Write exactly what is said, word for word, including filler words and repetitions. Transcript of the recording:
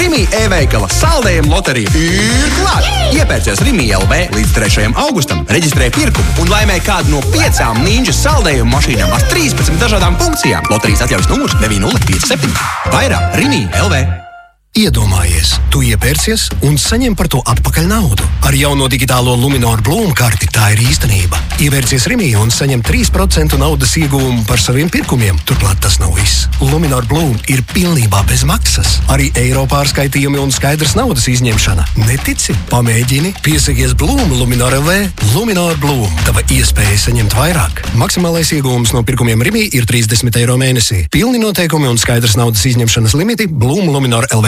Rimi e-veikala saldējuma loterija ir klāt! Iepērcies Rimi L V līdz trešajam augustam, reģistrē pirkumu un laimē kādu no piecām Ninja saldējuma mašīnām ar trīspadsmit dažādām funkcijām. Loterijas atļaujas numurs deviņi nulle pieci septiņi. Vairāk Rimi L V. Iedomājies, tu iepērcies un saņem par to atpakaļ naudu. Ar jauno digitālo Luminor Bloom karti tā ir īstenība. Ievērcies Rimī un saņem trīs procenti naudas ieguvumu par saviem pirkumiem. Turklāt tas nav viss. Luminor Bloom ir pilnībā bez maksas. Arī eiro pārskaitījumi un skaidrs naudas izņemšana. Netici? Pamēģini. Piesakies Bloom Luminor L V. Luminor Bloom. Tava iespēja saņemt vairāk. Maksimālais ieguvums no pirkumiem Rimī ir trīsdesmit eiro mēnesī. Pilni noteikumi un skaidrs naudas izņemšanas limiti Bloom Luminor L V.